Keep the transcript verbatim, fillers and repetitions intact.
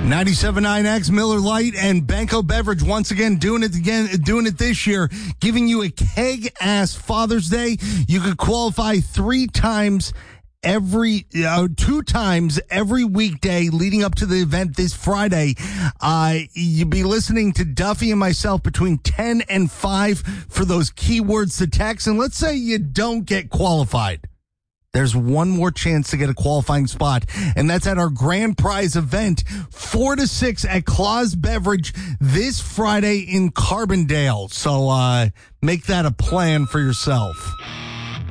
ninety-seven point nine X, Miller Lite, and Banco Beverage once again doing it again, doing it this year, giving you a keg-ass Father's Day. You could qualify three times every, uh, two times every weekday leading up to the event this Friday. Uh, you'll be listening to Duffy and myself between ten and five for those keywords to text. And let's say you don't get qualified. There's one more chance to get a qualifying spot, and that's at our grand prize event, four to six at Claus Beverage this Friday in Carbondale. So uh, make that a plan for yourself.